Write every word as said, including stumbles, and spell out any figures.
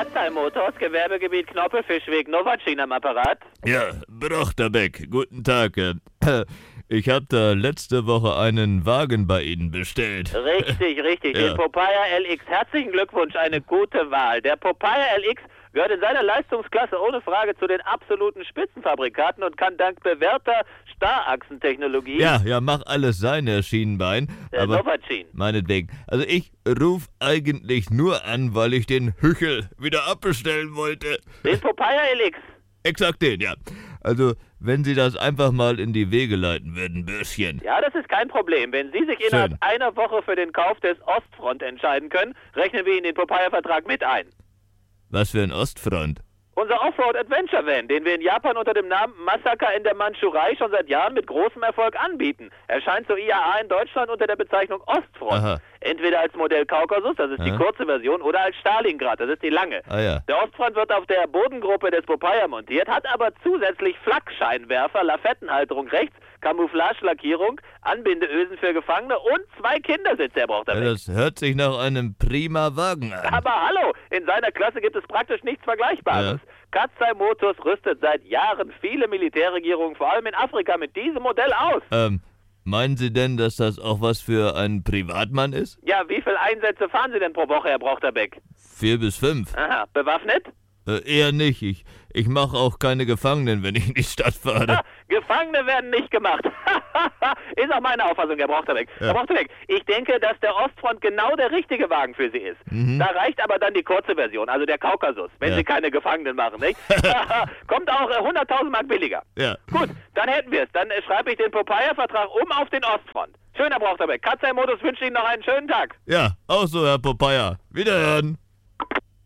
Katzheim Motors, Gewerbegebiet Knoppelfischweg, Novacin am Apparat. Ja, Brochterbeck, guten Tag. äh, Ich habe da letzte Woche einen Wagen bei Ihnen bestellt. Richtig, richtig, Ja. den Popeye L X. Herzlichen Glückwunsch, eine gute Wahl. Der Popeye L X gehört in seiner Leistungsklasse ohne Frage zu den absoluten Spitzenfabrikaten und kann dank bewährter Starrachsentechnologie... Ja, ja, mach alles sein, Herr Schienbein. Der Aber Novacin. meinetwegen. Also ich ruf eigentlich nur an, weil ich den Hüchel wieder abbestellen wollte. Den Popeye L X. Exakt den, ja. Also, wenn Sie das einfach mal in die Wege leiten würden, Bürschchen. Ja, das ist kein Problem. Wenn Sie sich innerhalb Schön. einer Woche für den Kauf des Ostfront entscheiden können, rechnen wir Ihnen den Popeye-Vertrag mit ein. Was für ein Ostfront. Unser Offroad-Adventure-Van, den wir in Japan unter dem Namen Massaker in der Mandschurei schon seit Jahren mit großem Erfolg anbieten, erscheint zur I A A in Deutschland unter der Bezeichnung Ostfront. Aha. Entweder als Modell Kaukasus, das ist die Aha. kurze Version, oder als Stalingrad, das ist die lange. Ah ja. Der Ostfront wird auf der Bodengruppe des Popeye montiert, hat aber zusätzlich Flakscheinwerfer, Lafettenhalterung rechts, Camouflage-Lackierung, Anbindeösen für Gefangene und zwei Kindersitze, er braucht ja. damit. Das hört sich nach einem prima Wagen an. Aber hallo, in seiner Klasse gibt es praktisch nichts Vergleichbares. Katzheim Motors rüstet seit Jahren viele Militärregierungen, vor allem in Afrika, mit diesem Modell aus. Ähm, meinen Sie denn, dass das auch was für einen Privatmann ist? Ja, wie viele Einsätze fahren Sie denn pro Woche, Herr Brochterbeck? Vier bis fünf? Aha, bewaffnet? Äh, eher nicht. Ich, ich mache auch keine Gefangenen, wenn ich in die Stadt fahre. Ha, Gefangene werden nicht gemacht. Ist auch meine Auffassung, Herr Brochterbeck. Ja. Herr Brochterbeck, ich denke, dass der Ostfront genau der richtige Wagen für Sie ist. Mhm. Da reicht aber dann die kurze Version, also der Kaukasus, wenn Ja. Sie keine Gefangenen machen, nicht? Kommt auch äh, hunderttausend Mark billiger. Ja. Gut, dann hätten wir es. Dann äh, schreibe ich den Popeye-Vertrag um auf den Ostfront. Schön, Herr Brochterbeck. Katzheim Motors wünscht Ihnen noch einen schönen Tag. Ja, auch so, Herr Popeye. Wiederhören.